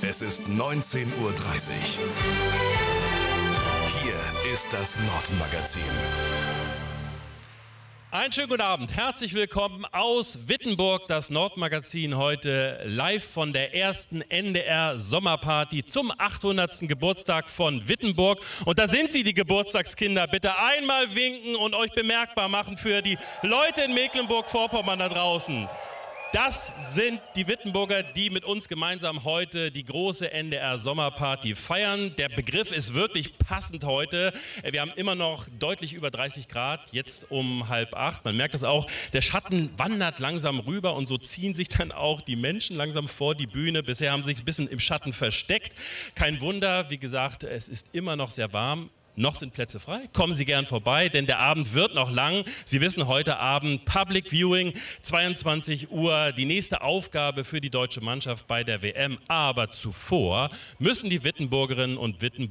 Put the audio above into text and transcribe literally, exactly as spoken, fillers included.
Es ist neunzehn Uhr dreißig. Hier ist das Nordmagazin. Einen schönen guten Abend, herzlich willkommen aus Wittenburg, das Nordmagazin heute live von der ersten N D R-Sommerparty zum achthundertsten Geburtstag von Wittenburg. Und da sind sie, die Geburtstagskinder. Bitte einmal winken und euch bemerkbar machen für die Leute in Mecklenburg-Vorpommern da draußen. Das sind die Wittenburger, die mit uns gemeinsam heute die große N D R-Sommerparty feiern. Der Begriff ist wirklich passend heute. Wir haben immer noch deutlich über dreißig Grad, jetzt um halb acht. Man merkt das auch, der Schatten wandert langsam rüber und so ziehen sich dann auch die Menschen langsam vor die Bühne. Bisher haben sie sich ein bisschen im Schatten versteckt. Kein Wunder, wie gesagt, es ist immer noch sehr warm. Noch sind Plätze frei. Kommen Sie gern vorbei, denn der Abend wird noch lang. Sie wissen, heute Abend Public Viewing, zweiundzwanzig Uhr, die nächste Aufgabe für die deutsche Mannschaft bei der W M. Aber zuvor müssen die Wittenburgerinnen und Wittenburger